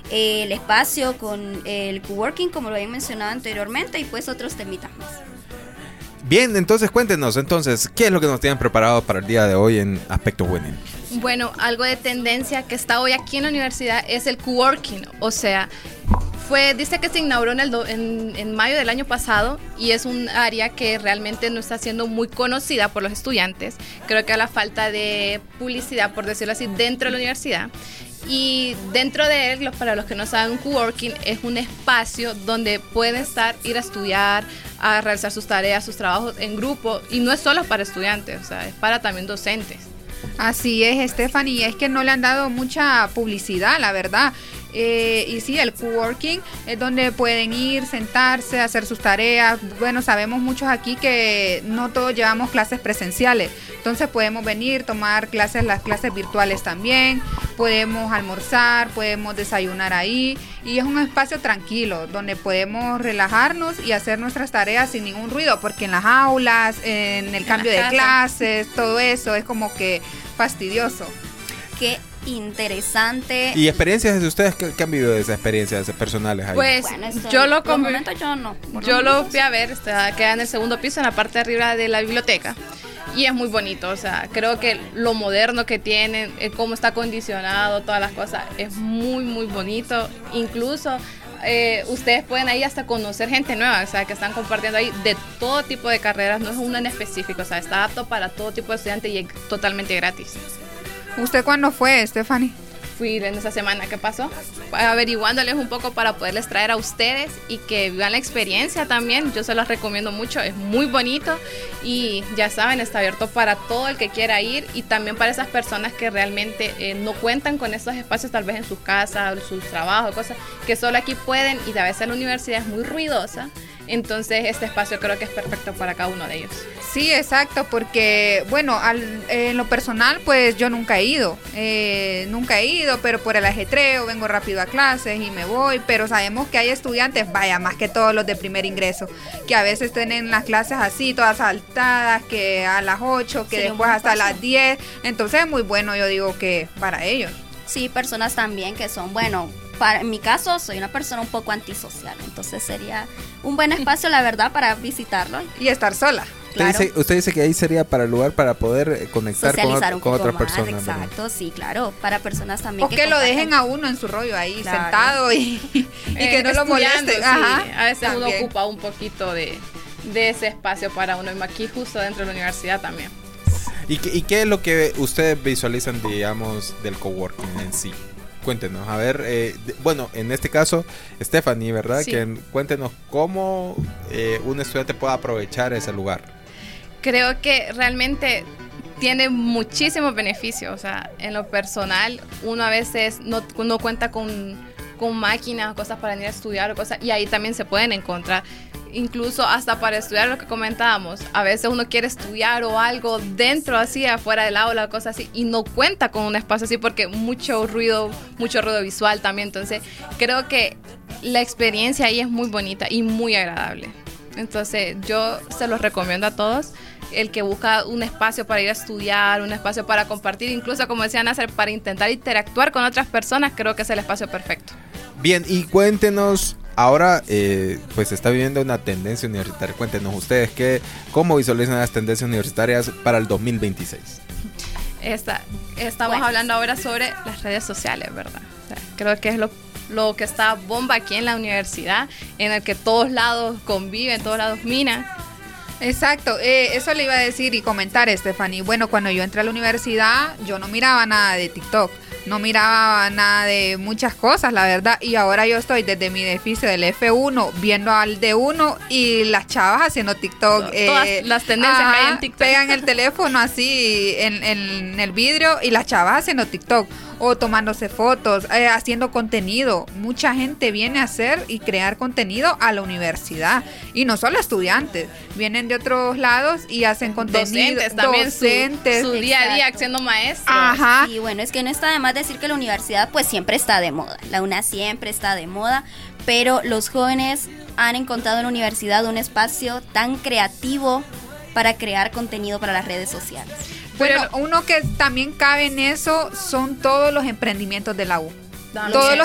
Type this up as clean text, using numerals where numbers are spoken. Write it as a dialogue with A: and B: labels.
A: el espacio con el coworking, como lo habían mencionado anteriormente, y pues otros temitas más.
B: Bien, entonces cuéntenos, ¿qué es lo que nos tienen preparado para el día de hoy en Aspecto Juvenil?
C: Bueno, algo de tendencia que está hoy aquí en la universidad es el coworking, o sea, dice que se inauguró en mayo del año pasado y es un área que realmente no está siendo muy conocida por los estudiantes. Creo que a la falta de publicidad, por decirlo así, dentro de la universidad. Y dentro de él, para los que no saben, un coworking es un espacio donde pueden ir a estudiar, a realizar sus tareas, sus trabajos en grupo, y no es solo para estudiantes, o sea, es para también docentes.
D: Así es, Stephanie, es que no le han dado mucha publicidad, la verdad. Y sí, el coworking es donde pueden ir, sentarse, hacer sus tareas. Bueno, sabemos muchos aquí que no todos llevamos clases presenciales, entonces podemos venir, tomar las clases virtuales también, podemos almorzar, podemos desayunar ahí, y es un espacio tranquilo donde podemos relajarnos y hacer nuestras tareas sin ningún ruido, porque en las aulas, en el cambio de clases, todo eso es como que fastidioso.
A: Qué interesante.
B: ¿Y experiencias de ustedes? ¿Qué han vivido de esas experiencias personales ahí?
C: Pues
A: bueno,
C: yo lo
A: yo
C: lo fui a ver, queda en el segundo piso, en la parte de arriba de la biblioteca. Y es muy bonito, o sea, creo que lo moderno que tienen, cómo está acondicionado, todas las cosas, es muy, muy bonito. Incluso ustedes pueden ahí hasta conocer gente nueva, o sea, que están compartiendo ahí de todo tipo de carreras, no es una en específico, o sea, está apto para todo tipo de estudiantes y es totalmente gratis.
D: ¿Usted cuándo fue, Stephanie?
C: Fui en esa semana que pasó, averiguándoles un poco para poderles traer a ustedes y que vivan la experiencia también. Yo se los recomiendo mucho, es muy bonito y ya saben, está abierto para todo el que quiera ir y también para esas personas que realmente no cuentan con esos espacios tal vez en sus casas, sus trabajos, cosas que solo aquí pueden, y a veces la universidad es muy ruidosa. Entonces este espacio creo que es perfecto para cada uno de ellos.
D: Sí, exacto, porque bueno, en lo personal pues yo nunca he ido, pero por el ajetreo vengo rápido a clases y me voy, pero sabemos que hay estudiantes, vaya, más que todos los de primer ingreso, que a veces tienen las clases así, todas saltadas, que a las 8, que sí, después hasta las 10, entonces es muy bueno, yo digo que para ellos.
A: Sí, personas también que son, en mi caso soy una persona un poco antisocial, entonces sería un buen espacio, la verdad, para visitarlo.
D: Y estar sola.
A: Claro.
B: Usted dice que ahí sería para el lugar para poder conectar con otras personas.
A: Exacto, ¿verdad? Sí, claro, para personas también.
D: O que lo dejen a uno en su rollo ahí, claro, sentado y que no lo molesten.
C: Sí, a veces también uno ocupa un poquito de ese espacio para uno, y aquí justo dentro de la universidad también.
B: ¿Y qué es lo que ustedes visualizan, digamos, del coworking en sí? Cuéntenos, a ver, en este caso, Stephanie, ¿verdad?
C: Sí.
B: Cuéntenos cómo un estudiante puede aprovechar ese lugar.
C: Creo que realmente tiene muchísimos beneficios, o sea, en lo personal, uno a veces no cuenta con máquinas o cosas para ir a estudiar o cosas, y ahí también se pueden encontrar. Incluso hasta para estudiar, lo que comentábamos, a veces uno quiere estudiar o algo dentro así, afuera del aula, cosas así, y no cuenta con un espacio así porque mucho ruido visual también. Entonces creo que la experiencia ahí es muy bonita y muy agradable. Entonces yo se los recomiendo a todos, el que busca un espacio para ir a estudiar, un espacio para compartir, incluso como decía Nasser, para intentar interactuar con otras personas, creo que es el espacio perfecto.
B: Bien, y cuéntenos, ahora pues se está viviendo una tendencia universitaria. Cuéntenos ustedes cómo visualizan las tendencias universitarias para el 2026.
C: Estamos hablando ahora sobre las redes sociales, ¿verdad? O sea, creo que es lo que está bomba aquí en la universidad, en el que todos lados conviven, todos lados minan.
D: Exacto, eso le iba a decir y comentar, Stephanie. Bueno, cuando yo entré a la universidad, yo no miraba nada de TikTok, no miraba nada de muchas cosas, la verdad. Y ahora yo estoy desde mi edificio del F1 viendo al D1 y las chavas haciendo TikTok.
C: Todas las tendencias que hay en TikTok.
D: Pegan el teléfono así en el vidrio y las chavas haciendo TikTok. O tomándose fotos, haciendo contenido. Mucha gente viene a hacer y crear contenido a la universidad. Y no solo estudiantes, vienen de otros lados y hacen contenido.
C: Docentes también, su día a día siendo maestros.
D: Ajá.
A: Y bueno, es que no está de más decir que la universidad pues siempre está de moda. La UNA siempre está de moda, pero los jóvenes han encontrado en la universidad un espacio tan creativo para crear contenido para las redes sociales.
D: Bueno, uno que también cabe en eso son todos los emprendimientos de la U. Todos los